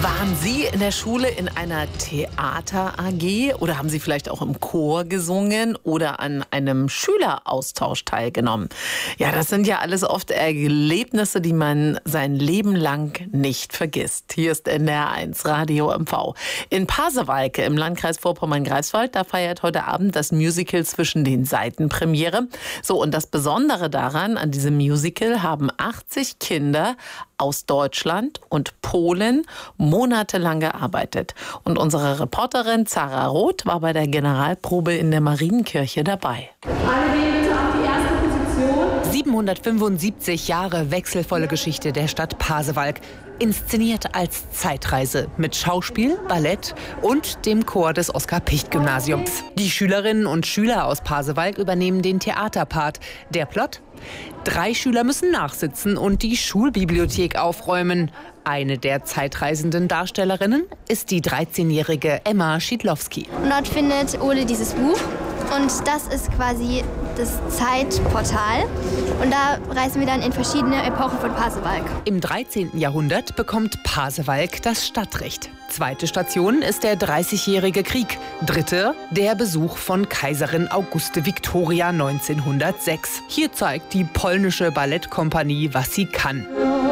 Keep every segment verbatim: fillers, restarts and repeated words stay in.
Waren Sie in der Schule in einer Theater-A G oder haben Sie vielleicht auch im Chor gesungen oder an einem Schüleraustausch teilgenommen? Ja, das sind ja alles oft Erlebnisse, die man sein Leben lang nicht vergisst. Hier ist N D R eins Radio M V. In Pasewalk im Landkreis Vorpommern-Greifswald, da feiert heute Abend das Musical Zwischen den Seiten Premiere. So, und das Besondere daran, an diesem Musical haben achtzig Kinder aus Deutschland und Polen monatelang gearbeitet. Und unsere Reporterin Zara Roth war bei der Generalprobe in der Marienkirche dabei. Alle gehen bitte auf die erste Position. siebenhundertfünfundsiebzig Jahre wechselvolle Geschichte der Stadt Pasewalk. Inszeniert als Zeitreise mit Schauspiel, Ballett und dem Chor des Oskar-Picht-Gymnasiums. Die Schülerinnen und Schüler aus Pasewalk übernehmen den Theaterpart. Der Plot? Drei Schüler müssen nachsitzen und die Schulbibliothek aufräumen. Eine der zeitreisenden Darstellerinnen ist die dreizehnjährige Emma Schiedlowski. Und dort findet Ole dieses Buch. Und das ist quasi das Zeitportal. Und da reisen wir dann in verschiedene Epochen von Pasewalk. Im dreizehnten Jahrhundert bekommt Pasewalk das Stadtrecht. Zweite Station ist der dreißigjährige Krieg. Dritte, der Besuch von Kaiserin Auguste Victoria neunzehnhundertsechs. Hier zeigt die polnische Ballettkompanie, was sie kann.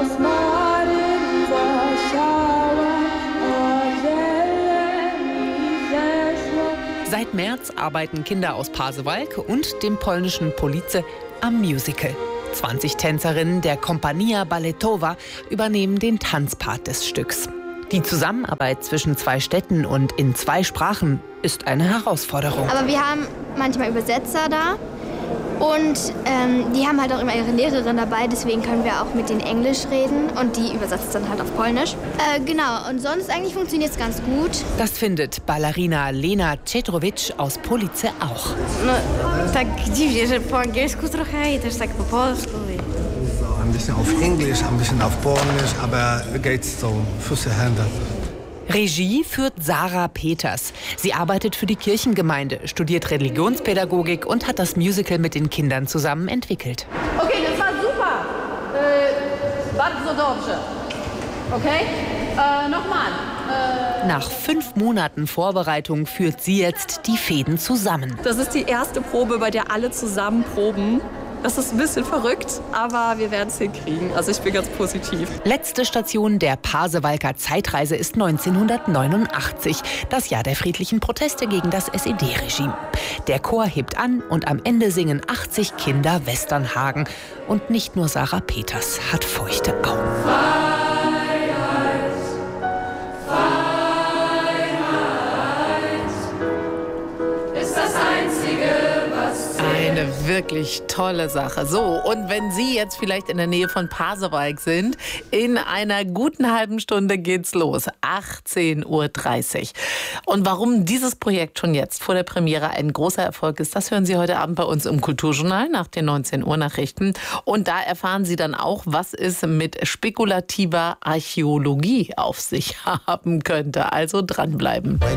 Seit März arbeiten Kinder aus Pasewalk und dem polnischen Police am Musical. zwanzig Tänzerinnen der Kompania Balletowa übernehmen den Tanzpart des Stücks. Die Zusammenarbeit zwischen zwei Städten und in zwei Sprachen ist eine Herausforderung. Aber wir haben manchmal Übersetzer da. Und ähm, die haben halt auch immer ihre Lehrerin dabei, deswegen können wir auch mit denen Englisch reden und die übersetzt dann halt auf Polnisch. Äh, genau, und sonst eigentlich funktioniert es ganz gut. Das findet Ballerina Lena Cedrowicz aus Police auch. No, tak dziwnie, że po angielsku trochę i też tak po polsku. Ein bisschen auf Englisch, ein bisschen auf Polnisch, aber geht's so, Füße, Hände. Regie führt Sarah Peters. Sie arbeitet für die Kirchengemeinde, studiert Religionspädagogik und hat das Musical mit den Kindern zusammen entwickelt. Okay, das war super. Äh, bardzo dobrze. Okay? Äh, nochmal. Äh. Nach fünf Monaten Vorbereitung führt sie jetzt die Fäden zusammen. Das ist die erste Probe, bei der alle zusammen proben. Das ist ein bisschen verrückt, aber wir werden es hinkriegen. Also ich bin ganz positiv. Letzte Station der Pasewalker Zeitreise ist neunzehnhundertneunundachtzig, das Jahr der friedlichen Proteste gegen das S E D-Regime. Der Chor hebt an und am Ende singen achtzig Kinder Westernhagen. Und nicht nur Sarah Peters hat feuchte Augen. Eine wirklich tolle Sache. So, und wenn Sie jetzt vielleicht in der Nähe von Pasewalk sind, in einer guten halben Stunde geht's los. achtzehn Uhr dreißig. Und warum dieses Projekt schon jetzt vor der Premiere ein großer Erfolg ist, das hören Sie heute Abend bei uns im Kulturjournal nach den neunzehn Uhr Nachrichten. Und da erfahren Sie dann auch, was es mit spekulativer Archäologie auf sich haben könnte. Also dranbleiben.